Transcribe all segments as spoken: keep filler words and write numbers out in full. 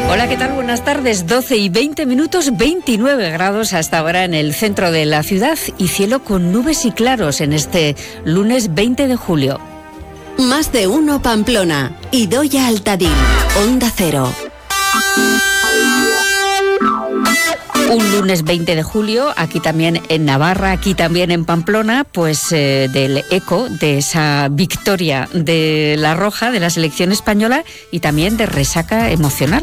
Hola, ¿qué tal? Buenas tardes. doce y veinte minutos, veintinueve grados hasta ahora en el centro de la ciudad y cielo con nubes y claros en este lunes veinte de julio. Más de uno Pamplona. Idoia Altadín. Onda Cero. Un lunes veinte de julio, aquí también en Navarra, aquí también en Pamplona, pues eh, del eco de esa victoria de La Roja, de la selección española, y también de resaca emocional.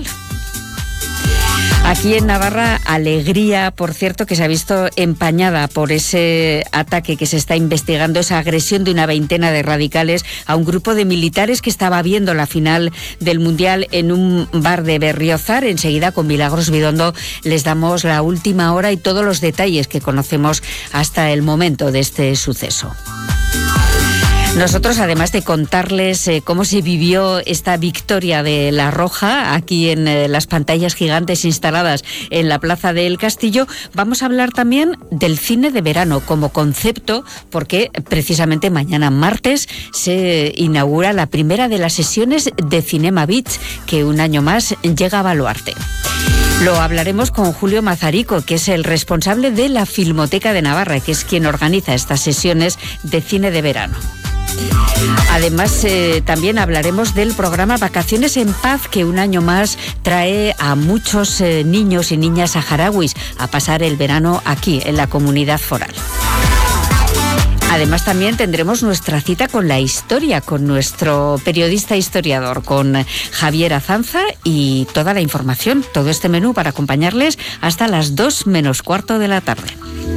Aquí en Navarra, alegría, por cierto, que se ha visto empañada por ese ataque que se está investigando, esa agresión de una veintena de radicales a un grupo de militares que estaba viendo la final del Mundial en un bar de Berriozar. Enseguida, con Milagros Bidondo, les damos la última hora y todos los detalles que conocemos hasta el momento de este suceso. Nosotros, además de contarles eh, cómo se vivió esta victoria de La Roja aquí en eh, las pantallas gigantes instaladas en la Plaza del Castillo, vamos a hablar también del cine de verano como concepto, porque precisamente mañana martes se inaugura la primera de las sesiones de Cinema Beach, que un año más llega a Baluarte. Lo hablaremos con Julio Mazarico, que es el responsable de la Filmoteca de Navarra, que es quien organiza estas sesiones de cine de verano. Además, eh, también hablaremos del programa Vacaciones en Paz, que un año más trae a muchos eh, niños y niñas saharauis a pasar el verano aquí, en la comunidad foral. Además, también tendremos nuestra cita con la historia, con nuestro periodista historiador, con Javier Azanza, y toda la información, todo este menú para acompañarles hasta las dos menos cuarto de la tarde.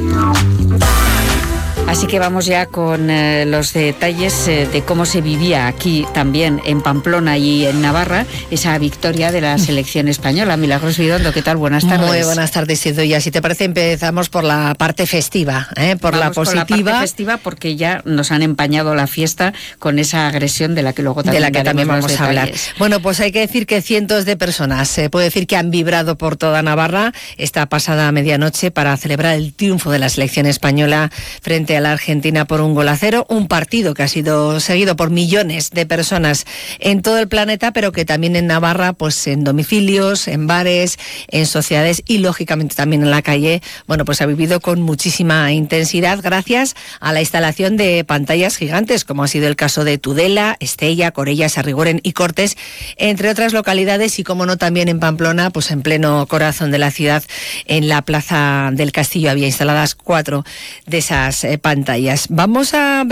Así que vamos ya con eh, los detalles eh, de cómo se vivía aquí también en Pamplona y en Navarra esa victoria de la selección española. Milagros Bidondo, ¿qué tal? Buenas tardes. Muy buenas tardes, Idoia. Si te parece, empezamos por la parte festiva, ¿eh? por vamos la positiva. Por la parte festiva, porque ya nos han empañado la fiesta con esa agresión de la que luego también, de la que también vamos a hablar. Bueno, pues hay que decir que cientos de personas, se eh, puede decir que han vibrado por toda Navarra esta pasada medianoche para celebrar el triunfo de la selección española frente a la Argentina por un gol a cero, un partido que ha sido seguido por millones de personas en todo el planeta, pero que también en Navarra, pues en domicilios, en bares, en sociedades y lógicamente también en la calle, bueno, pues ha vivido con muchísima intensidad gracias a la instalación de pantallas gigantes, como ha sido el caso de Tudela, Estella, Corella, Sarrigoren y Cortes, entre otras localidades, y como no también en Pamplona, pues en pleno corazón de la ciudad, en la Plaza del Castillo había instaladas cuatro de esas eh, pantallas. Vamos a